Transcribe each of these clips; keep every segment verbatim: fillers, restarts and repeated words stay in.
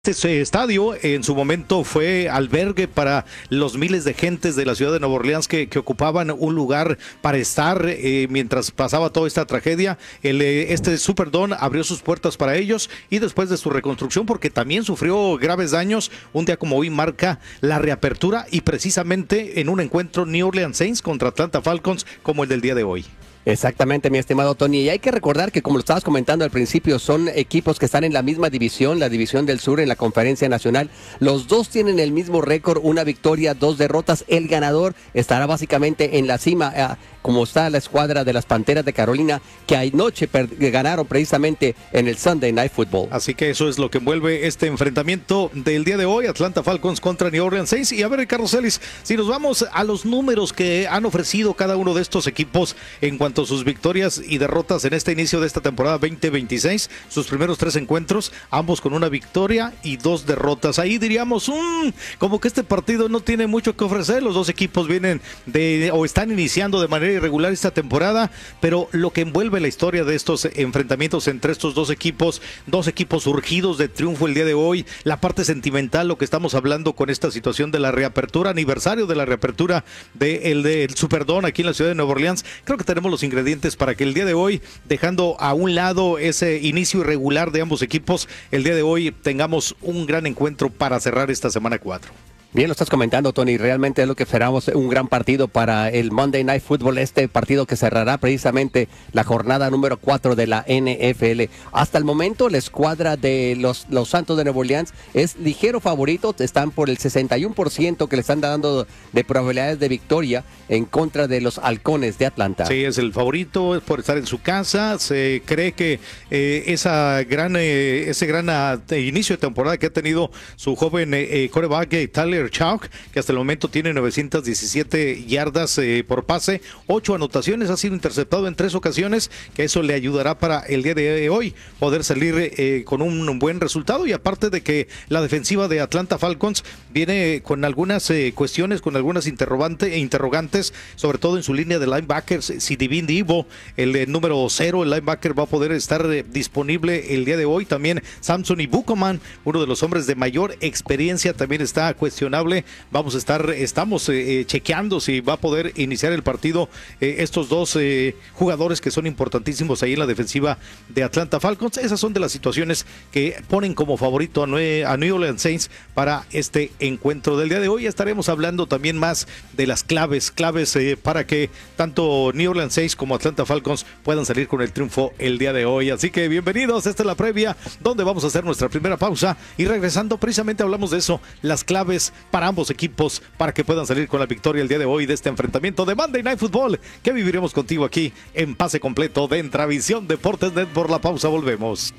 Este estadio en su momento fue albergue para los miles de gentes de la ciudad de Nueva Orleans que, que ocupaban un lugar para estar eh, mientras pasaba toda esta tragedia. El, eh, este Superdome abrió sus puertas para ellos y después de su reconstrucción, porque también sufrió graves daños, un día como hoy marca la reapertura y precisamente en un encuentro New Orleans Saints contra Atlanta Falcons como el del día de hoy. Exactamente, mi estimado Tony. Y hay que recordar que, como lo estabas comentando al principio, son equipos que están en la misma división, la División del Sur en la Conferencia Nacional. Los dos tienen el mismo récord, una victoria, dos derrotas. El ganador estará básicamente en la cima, eh, como está la escuadra de las Panteras de Carolina, que anoche ganaron precisamente en el Sunday Night Football. Así que eso es lo que envuelve este enfrentamiento del día de hoy, Atlanta Falcons contra New Orleans Saints. Y a ver, Ricardo Celis, si nos vamos a los números que han ofrecido cada uno de estos equipos en cuanto a sus victorias y derrotas en este inicio de esta temporada veinte veintiséis, sus primeros tres encuentros, ambos con una victoria y dos derrotas. Ahí diríamos, mmm, como que este partido no tiene mucho que ofrecer. Los dos equipos vienen de, o están iniciando de manera irregular esta temporada, pero lo que envuelve la historia de estos enfrentamientos entre estos dos equipos, dos equipos surgidos de triunfo el día de hoy, la parte sentimental, lo que estamos hablando con esta situación de la reapertura, aniversario de la reapertura del de de Superdome aquí en la ciudad de Nueva Orleans, creo que tenemos los ingredientes para que el día de hoy, dejando a un lado ese inicio irregular de ambos equipos, el día de hoy tengamos un gran encuentro para cerrar esta semana cuatro. Bien, lo estás comentando, Tony, realmente es lo que esperamos, un gran partido para el Monday Night Football, este partido que cerrará precisamente la jornada número cuatro de la N F L. Hasta el momento, la escuadra de los, los Santos de Nueva Orleans es ligero favorito, están por el sesenta y uno por ciento que le están dando de probabilidades de victoria en contra de los Halcones de Atlanta. Sí, es el favorito, es por estar en su casa, se cree que eh, esa gran, eh, ese gran uh, inicio de temporada que ha tenido su joven eh, quarterback, eh, Tyler Chalk, que hasta el momento tiene novecientas diecisiete yardas eh, por pase, ocho anotaciones, ha sido interceptado en tres ocasiones, que eso le ayudará para el día de hoy poder salir eh, con un buen resultado. Y aparte de que la defensiva de Atlanta Falcons viene con algunas eh, cuestiones, con algunas interrogantes, interrogantes, sobre todo en su línea de linebackers. Si Divin Divo, el eh, número cero, el linebacker, va a poder estar eh, disponible el día de hoy. También Samson Ibukoman, uno de los hombres de mayor experiencia, también está cuestionable. Vamos a estar, estamos eh, chequeando si va a poder iniciar el partido eh, estos dos eh, jugadores que son importantísimos ahí en la defensiva de Atlanta Falcons. Esas son de las situaciones que ponen como favorito a, Nue- a New Orleans Saints para este encuentro del día de hoy. Estaremos hablando también más de las claves, claves eh, para que tanto New Orleans Saints como Atlanta Falcons puedan salir con el triunfo el día de hoy. Así que bienvenidos, esta es la previa donde vamos a hacer nuestra primera pausa y regresando precisamente hablamos de eso, las claves para ambos equipos para que puedan salir con la victoria el día de hoy de este enfrentamiento de Monday Night Football que viviremos contigo aquí en Pase Completo de Entravisión Deportes Net. Por la pausa volvemos.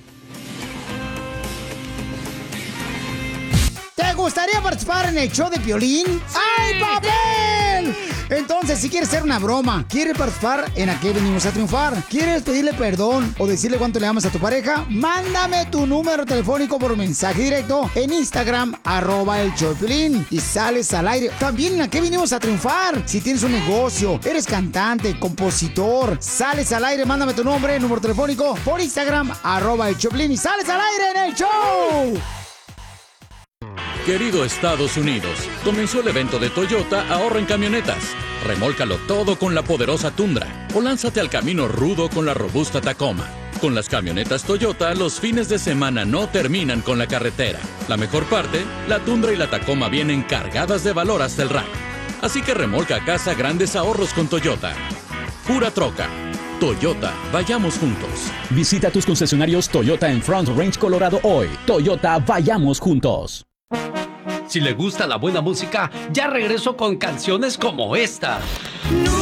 ¿Te gustaría participar en el show de Piolín? ¡Sí! ¡Ay, papel! Entonces, si quieres hacer una broma, quieres participar en A Qué Venimos a Triunfar, quieres pedirle perdón o decirle cuánto le amas a tu pareja, mándame tu número telefónico por mensaje directo en Instagram, arroba el show de Piolín, y sales al aire. También en A Qué Venimos a Triunfar. Si tienes un negocio, eres cantante, compositor, sales al aire, mándame tu nombre, número telefónico por Instagram, arroba el show de Piolín, y sales al aire en el show. Querido Estados Unidos, comenzó el evento de Toyota Ahorra en Camionetas. Remólcalo todo con la poderosa Tundra o lánzate al camino rudo con la robusta Tacoma. Con las camionetas Toyota, los fines de semana no terminan con la carretera. La mejor parte, la Tundra y la Tacoma vienen cargadas de valor hasta el rack. Así que remolca a casa grandes ahorros con Toyota. Pura troca. Toyota, vayamos juntos. Visita tus concesionarios Toyota en Front Range, Colorado hoy. Toyota, vayamos juntos. Si le gusta la buena música, ya regreso con canciones como esta.